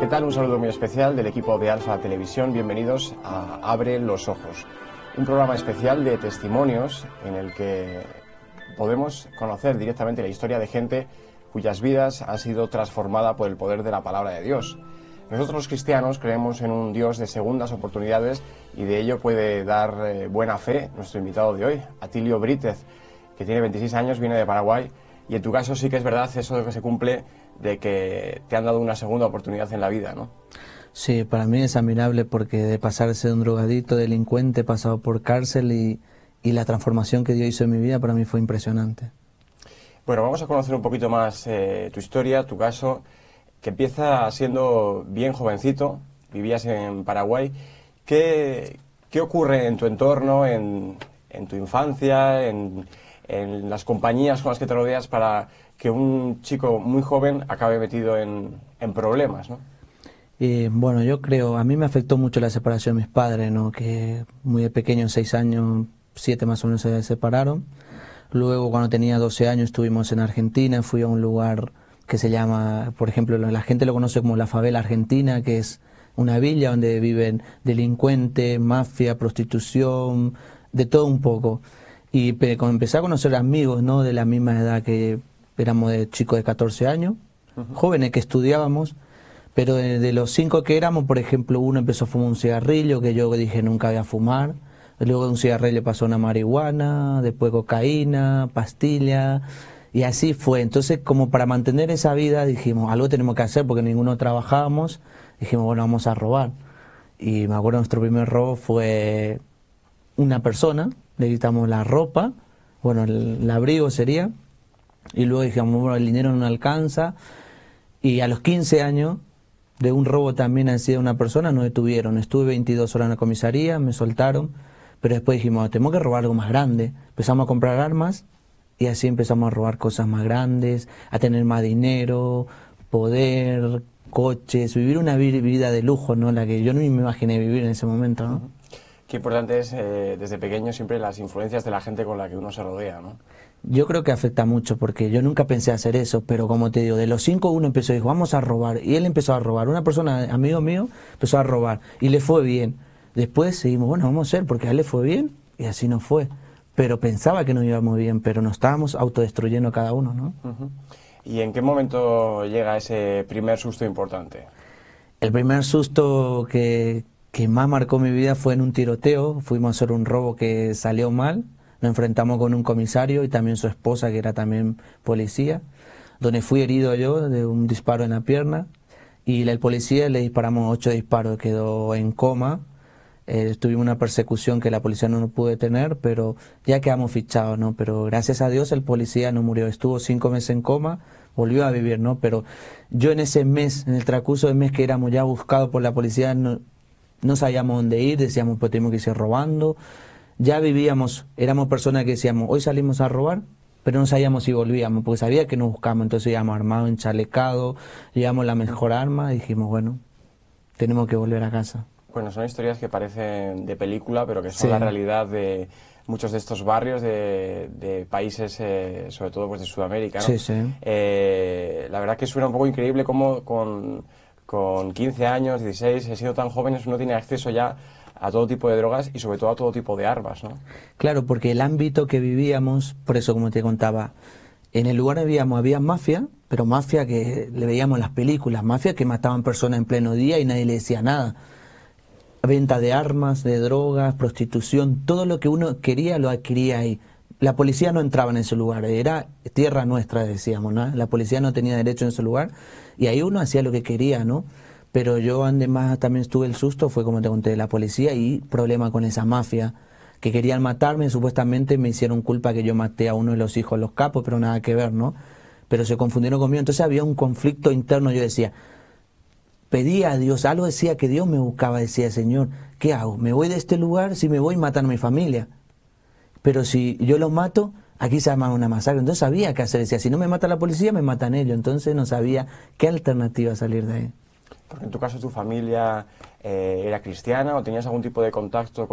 ¿Qué tal? Un saludo muy especial del equipo de Alfa Televisión. Bienvenidos a Abre los Ojos, un programa especial de testimonios en el que podemos conocer directamente la historia de gente cuyas vidas han sido transformadas por el poder de la palabra de Dios. Nosotros los cristianos creemos en un Dios de segundas oportunidades y de ello puede dar buena fe nuestro invitado de hoy, Atilio Brítez, que tiene 26 años, viene de Paraguay, y en tu caso sí que es verdad eso de que se cumple, de que te han dado una segunda oportunidad en la vida, ¿no? Sí, para mí es admirable porque de pasar de ser un drogadicto, delincuente, he pasado por cárcel y la transformación que Dios hizo en mi vida para mí fue impresionante. Bueno, vamos a conocer un poquito más tu historia, tu caso, que empieza siendo bien jovencito, vivías en Paraguay. ¿Qué ocurre en tu entorno, en tu infancia, en las compañías con las que te rodeas para que un chico muy joven acabe metido en problemas, ¿no? Bueno, yo creo, a mí me afectó mucho la separación de mis padres, ¿no? Que muy de pequeño, en 6 años, 7 más o menos se separaron. Luego, cuando tenía 12 años, estuvimos en Argentina, fui a un lugar que se llama, por ejemplo, la gente lo conoce como la favela argentina, que es una villa donde viven delincuentes, mafia, prostitución, de todo un poco. Y cuando empecé a conocer amigos, ¿no? De la misma edad, que éramos de chicos de 14 años, jóvenes que estudiábamos, pero de los 5 que éramos, por ejemplo, uno empezó a fumar un cigarrillo, que yo dije nunca voy a fumar. Luego de un cigarrillo pasó una marihuana, después cocaína, pastilla, y así fue. Entonces, como para mantener esa vida, dijimos, algo tenemos que hacer porque ninguno trabajábamos. Dijimos, bueno, vamos a robar. Y me acuerdo, nuestro primer robo fue una persona, le quitamos la ropa, bueno, el abrigo sería, y luego dijimos, bueno, el dinero no alcanza. Y a los 15 años, de un robo también así de una persona, nos detuvieron. Estuve 22 horas en la comisaría, me soltaron. Pero después dijimos, tenemos que robar algo más grande. Empezamos a comprar armas y así empezamos a robar cosas más grandes, a tener más dinero, poder, coches, vivir una vida de lujo, ¿no? La que yo no me imaginé vivir en ese momento, ¿no? Qué importante es desde pequeño siempre las influencias de la gente con la que uno se rodea, ¿no? Yo creo que afecta mucho porque yo nunca pensé hacer eso, pero como te digo, de los 5 uno empezó y dijo, vamos a robar, y él empezó a robar. Una persona, amigo mío, empezó a robar y le fue bien. Después seguimos, bueno, vamos a hacer, porque a él le fue bien y así no fue. Pero pensaba que nos íbamos bien, pero nos estábamos autodestruyendo cada uno, ¿no? ¿Y en qué momento llega ese primer susto importante? El primer susto que más marcó mi vida fue en un tiroteo. Fuimos a hacer un robo que salió mal. Nos enfrentamos con un comisario y también su esposa, que era también policía, donde fui herido yo de un disparo en la pierna. Y el policía le disparamos 8 disparos, quedó en coma. Tuvimos una persecución que la policía no nos pudo detener, pero ya quedamos fichados, ¿no? Pero gracias a Dios el policía no murió, estuvo 5 meses en coma, volvió a vivir, ¿no? Pero yo en ese mes, en el transcurso del mes que éramos ya buscados por la policía, no sabíamos dónde ir, decíamos, pues tenemos que ir robando. Ya vivíamos, éramos personas que decíamos, hoy salimos a robar, pero no sabíamos si volvíamos, porque sabía que nos buscábamos, entonces íbamos armados, enchalecados, llevamos la mejor arma y dijimos, bueno, tenemos que volver a casa. Bueno, son historias que parecen de película, pero que son Sí. la realidad de muchos de estos barrios de países, sobre todo pues de Sudamérica, ¿no? Sí, sí. La verdad que suena un poco increíble cómo con 15 años, 16, siendo tan jóvenes, uno tiene acceso ya a todo tipo de drogas y sobre todo a todo tipo de armas, ¿no? Claro, porque el ámbito que vivíamos, por eso como te contaba, en el lugar vivíamos, había mafia, pero mafia que le veíamos en las películas, mafia que mataban personas en pleno día y nadie le decía nada. Venta de armas, de drogas, prostitución, todo lo que uno quería lo adquiría ahí. La policía no entraba en ese lugar, era tierra nuestra, decíamos, ¿no? La policía no tenía derecho en ese lugar y ahí uno hacía lo que quería, ¿no? Pero yo además también tuve el susto, fue como te conté, de la policía y problema con esa mafia, que querían matarme, supuestamente me hicieron culpa que yo maté a uno de los hijos de los capos, pero nada que ver, ¿no? Pero se confundieron conmigo, entonces había un conflicto interno, yo decía, pedía a Dios, algo decía que Dios me buscaba, decía, Señor, ¿qué hago? ¿Me voy de este lugar? Si me voy, matan a mi familia. Pero si yo los mato, aquí se llama una masacre. Entonces sabía qué hacer, decía, si no me mata la policía, me matan ellos. Entonces no sabía qué alternativa salir de ahí. Porque en tu caso, ¿tu familia era cristiana o tenías algún tipo de contacto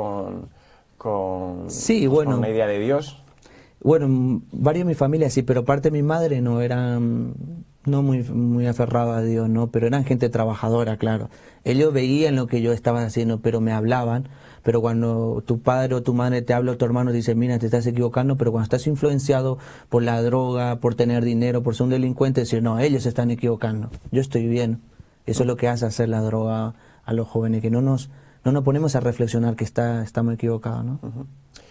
Sí, pues, bueno, con una idea de Dios? Bueno, varios de mi familia sí, pero parte de mi madre no eran No muy aferrado a Dios, ¿no? Pero eran gente trabajadora, claro. Ellos veían lo que yo estaba haciendo, pero me hablaban. Pero cuando tu padre o tu madre te habla o tu hermano te dice, mira, te estás equivocando, pero cuando estás influenciado por la droga, por tener dinero, por ser un delincuente, decir, no, ellos se están equivocando, yo estoy bien. Eso es lo que hace hacer la droga a los jóvenes, que no nos ponemos a reflexionar que estamos equivocados, ¿no?